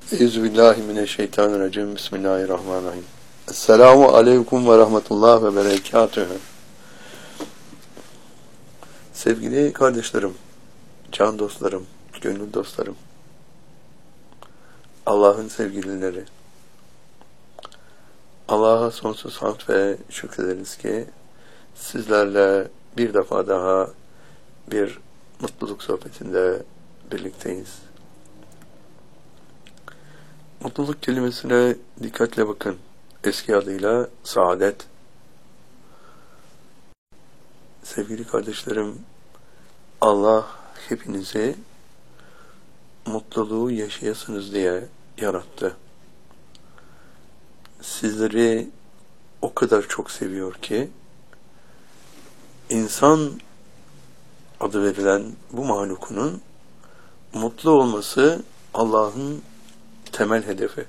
Euzubillahimineşşeytanirracim. Bismillahirrahmanirrahim. Esselamu aleyküm ve rahmetullah ve berekatühü. Sevgili kardeşlerim, can dostlarım, gönül dostlarım, Allah'ın sevgilileri, Allah'a sonsuz hamd ve şükrederiz ki sizlerle bir defa daha bir mutluluk sohbetinde birlikteyiz. Mutluluk kelimesine dikkatle bakın. Eski adıyla saadet. Sevgili kardeşlerim, Allah hepinizi mutluluğu yaşayasınız diye yarattı. Sizleri o kadar çok seviyor ki, insan adı verilen bu mahlukunun mutlu olması Allah'ın temel hedefi.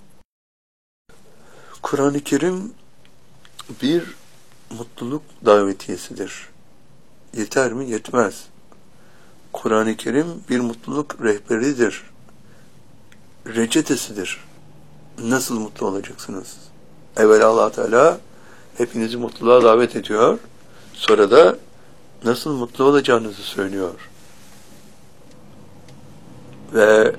Kur'an-ı Kerim bir mutluluk davetiyesidir. Yeter mi? Yetmez. Kur'an-ı Kerim bir mutluluk rehberidir. Reçetesidir. Nasıl mutlu olacaksınız? Evvela Allah Teala hepinizi mutluluğa davet ediyor. Sonra da nasıl mutlu olacağınızı söylüyor. Ve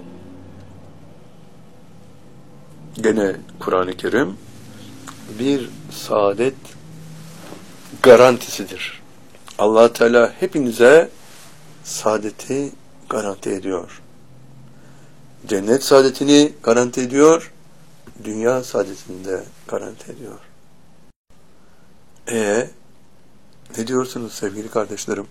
gene Kur'an-ı Kerim bir saadet garantisidir. Allah Teala hepinize saadeti garanti ediyor. Cennet saadetini garanti ediyor, dünya saadetini de garanti ediyor. Ne diyorsunuz sevgili kardeşlerim?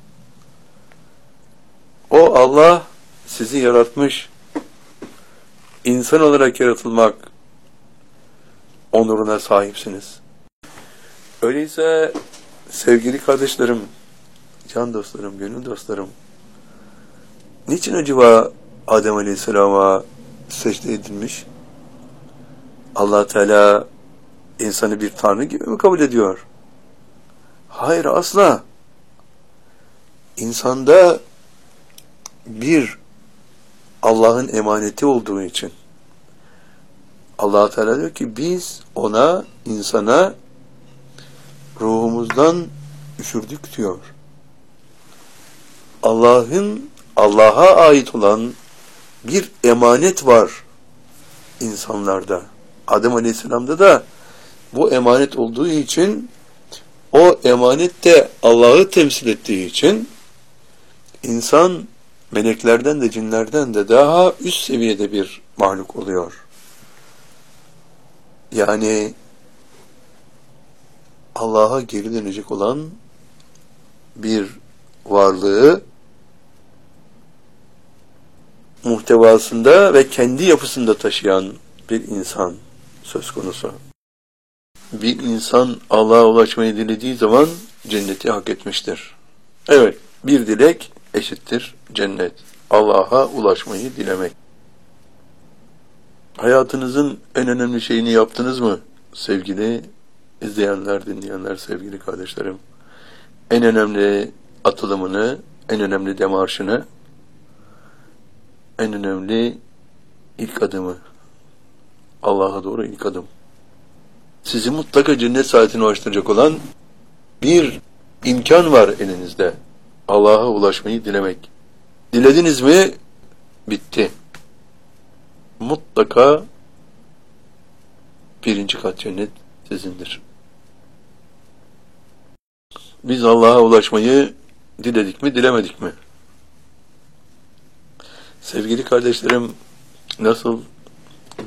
O Allah sizi yaratmış, insan olarak yaratılmak onuruna sahipsiniz. Öyleyse sevgili kardeşlerim, can dostlarım, gönül dostlarım, niçin acaba Adem Aleyhisselam'a secde edilmiş? Allah Teala insanı bir tanrı gibi mi kabul ediyor? Hayır, asla. İnsanda bir Allah'ın emaneti olduğu için Allah Teala diyor ki biz ona, insana ruhumuzdan üfürdük diyor. Allah'a ait olan bir emanet var insanlarda. Adem Aleyhisselam'da da bu emanet olduğu için, o emanet de Allah'ı temsil ettiği için insan meleklerden de cinlerden de daha üst seviyede bir mahluk oluyor. Yani Allah'a geri dönecek olan bir varlığı muhtevasında ve kendi yapısında taşıyan bir insan söz konusu. Bir insan Allah'a ulaşmayı dilediği zaman cenneti hak etmiştir. Evet, bir dilek eşittir cennet. Allah'a ulaşmayı dilemek. Hayatınızın en önemli şeyini yaptınız mı sevgili izleyenler, dinleyenler, sevgili kardeşlerim? En önemli atılımını, en önemli demarşını, en önemli ilk adımı, Allah'a doğru ilk adım. Sizi mutlaka cennet saadetine ulaştıracak olan bir imkan var elinizde. Allah'a ulaşmayı dilemek. Dilediniz mi? Bitti. Mutlaka birinci kat cennet sizindir. Biz Allah'a ulaşmayı diledik mi, dilemedik mi? Sevgili kardeşlerim, nasıl